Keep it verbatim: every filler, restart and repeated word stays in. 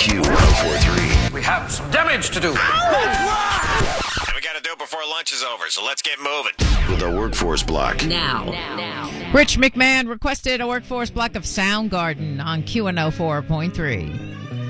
Q one oh four point three. We have some damage to do. And we got to do it before lunch is over, so let's get moving. With a workforce block. Now. now. Rich McMahon requested a workforce block of Soundgarden on Q one oh four point three.